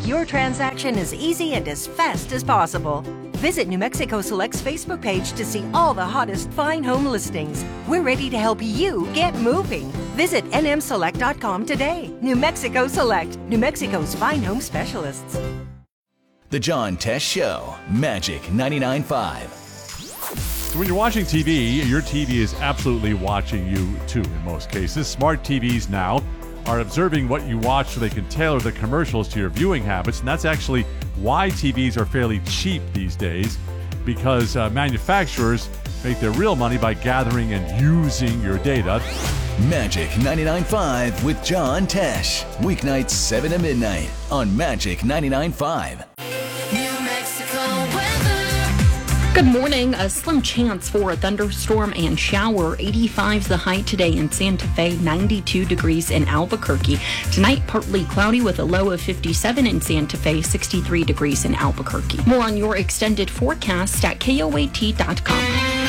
make your transaction as easy and as fast as possible. Visit New Mexico Select's Facebook page to see all the hottest fine home listings. We're ready to help you get moving. Visit nmselect.com today. New Mexico Select, New Mexico's fine home specialists. The John Tesh Show, Magic 99.5. So when you're watching TV, your TV is absolutely watching you too in most cases. Smart TVs now are observing what you watch so they can tailor the commercials to your viewing habits. And that's actually why TVs are fairly cheap these days, because manufacturers make their real money by gathering and using your data. Magic 99.5 with John Tesh. Weeknights 7 to midnight on Magic 99.5. Good morning. A slim chance for a thunderstorm and shower. 85's the high today in Santa Fe, 92 degrees in Albuquerque. Tonight, partly cloudy with a low of 57 in Santa Fe, 63 degrees in Albuquerque. More on your extended forecast at KOAT.com.